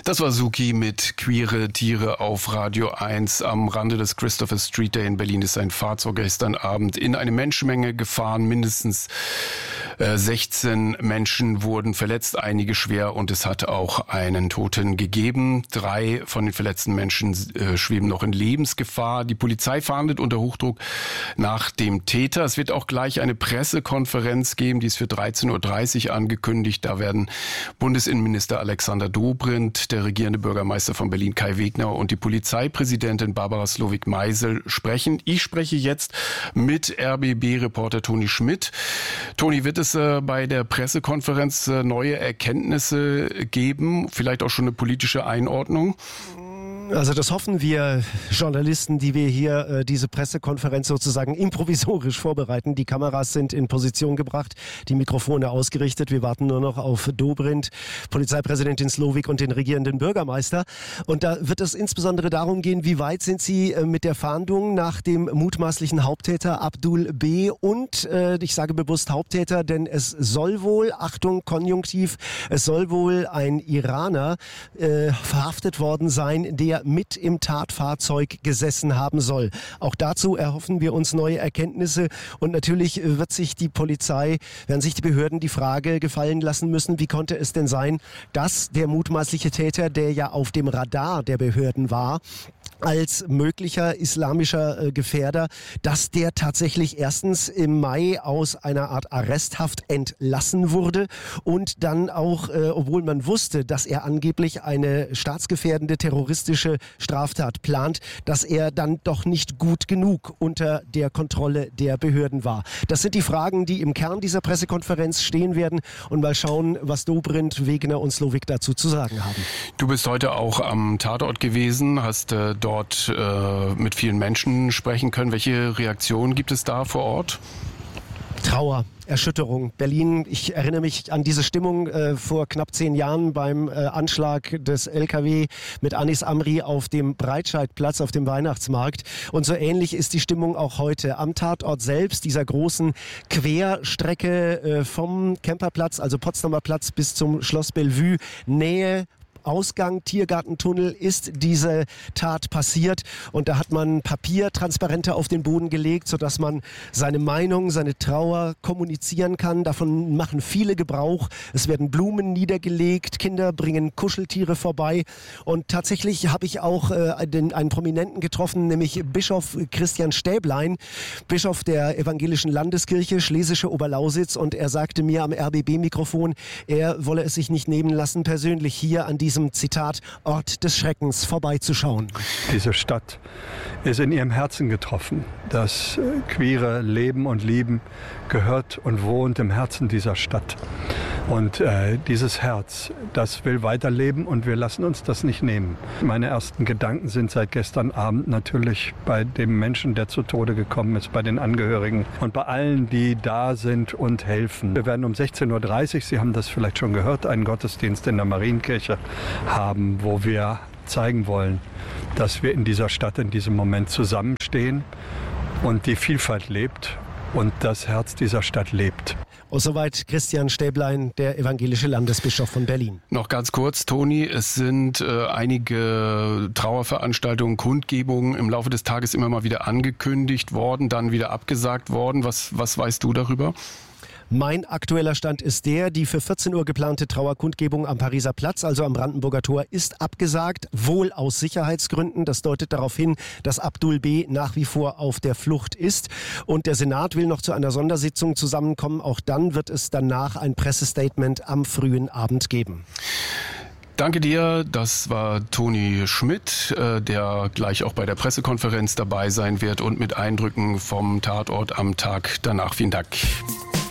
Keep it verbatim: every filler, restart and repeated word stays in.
Das war Suki mit Queere Tiere auf Radio eins. Am Rande des Christopher Street Day in Berlin ist ein Fahrzeug gestern Abend in eine Menschenmenge gefahren. Mindestens äh, sechzehn Menschen wurden verletzt, einige schwer, und es hat auch einen Toten gegeben. Drei von den verletzten Menschen äh, schweben noch in Lebensgefahr. Die Polizei fahndet unter Hochdruck nach dem Täter. Es wird auch gleich eine Pressekonferenz geben, die ist für dreizehn Uhr dreißig angekündigt. Da werden Bundesinnenminister Alexander Dobrindt, der regierende Bürgermeister von Berlin Kai Wegner und die Polizeipräsidentin Barbara Slowik-Meisel sprechen. Ich spreche jetzt mit R B B-Reporter Toni Schmidt. Toni, wird es äh, bei der Pressekonferenz äh, neue Erkenntnisse geben? Vielleicht auch schon eine politische Einordnung? Also das hoffen wir Journalisten, die wir hier äh, diese Pressekonferenz sozusagen improvisorisch vorbereiten. Die Kameras sind in Position gebracht, die Mikrofone ausgerichtet. Wir warten nur noch auf Dobrindt, Polizeipräsidentin Slowik und den regierenden Bürgermeister. Und da wird es insbesondere darum gehen, wie weit sind sie äh, mit der Fahndung nach dem mutmaßlichen Haupttäter Abdul B. Und äh, ich sage bewusst Haupttäter, denn es soll wohl, Achtung, Konjunktiv, es soll wohl ein Iraner äh, verhaftet worden sein, der mit im Tatfahrzeug gesessen haben soll. Auch dazu erhoffen wir uns neue Erkenntnisse, und natürlich wird sich die Polizei, werden sich die Behörden die Frage gefallen lassen müssen, wie konnte es denn sein, dass der mutmaßliche Täter, der ja auf dem Radar der Behörden war, als möglicher islamischer äh, Gefährder, dass der tatsächlich erstens im Mai aus einer Art Arresthaft entlassen wurde und dann auch, äh, obwohl man wusste, dass er angeblich eine staatsgefährdende terroristische Straftat plant, dass er dann doch nicht gut genug unter der Kontrolle der Behörden war. Das sind die Fragen, die im Kern dieser Pressekonferenz stehen werden, und mal schauen, was Dobrindt, Wegner und Slowik dazu zu sagen haben. Du bist heute auch am Tatort gewesen, hast äh, dort äh, mit vielen Menschen sprechen können. Welche Reaktionen gibt es da vor Ort? Trauer, Erschütterung. Berlin, ich erinnere mich an diese Stimmung äh, vor knapp zehn Jahren beim äh, Anschlag des L K W mit Anis Amri auf dem Breitscheidplatz, auf dem Weihnachtsmarkt. Und so ähnlich ist die Stimmung auch heute. Am Tatort selbst, dieser großen Querstrecke äh, vom Kemperplatz, also Potsdamer Platz, bis zum Schloss Bellevue, Nähe Ausgang, Tiergartentunnel, ist diese Tat passiert. Und da hat man Papiertransparente auf den Boden gelegt, sodass man seine Meinung, seine Trauer kommunizieren kann. Davon machen viele Gebrauch. Es werden Blumen niedergelegt, Kinder bringen Kuscheltiere vorbei. Und tatsächlich habe ich auch äh, den, einen Prominenten getroffen, nämlich Bischof Christian Stäblein, Bischof der Evangelischen Landeskirche Schlesische Oberlausitz. Und er sagte mir am R B B-Mikrofon, er wolle es sich nicht nehmen lassen, persönlich hier an diesem diesem Zitat Ort des Schreckens vorbeizuschauen. Diese Stadt ist in ihrem Herzen getroffen. Das queere Leben und Lieben gehört und wohnt im Herzen dieser Stadt. Und äh, dieses Herz, das will weiterleben, und wir lassen uns das nicht nehmen. Meine ersten Gedanken sind seit gestern Abend natürlich bei dem Menschen, der zu Tode gekommen ist, bei den Angehörigen und bei allen, die da sind und helfen. Wir werden um sechzehn Uhr dreißig, Sie haben das vielleicht schon gehört, einen Gottesdienst in der Marienkirche haben, wo wir zeigen wollen, dass wir in dieser Stadt in diesem Moment zusammenstehen und die Vielfalt lebt und das Herz dieser Stadt lebt. Und soweit Christian Stäblein, der evangelische Landesbischof von Berlin. Noch ganz kurz, Toni, es sind äh, einige Trauerveranstaltungen, Kundgebungen im Laufe des Tages immer mal wieder angekündigt worden, dann wieder abgesagt worden. Was, was weißt du darüber? Mein aktueller Stand ist der, die für vierzehn Uhr geplante Trauerkundgebung am Pariser Platz, also am Brandenburger Tor, ist abgesagt, wohl aus Sicherheitsgründen. Das deutet darauf hin, dass Abdul B. nach wie vor auf der Flucht ist. Und der Senat will noch zu einer Sondersitzung zusammenkommen. Auch dann wird es danach ein Pressestatement am frühen Abend geben. Danke dir, das war Toni Schmidt, der gleich auch bei der Pressekonferenz dabei sein wird und mit Eindrücken vom Tatort am Tag danach. Vielen Dank.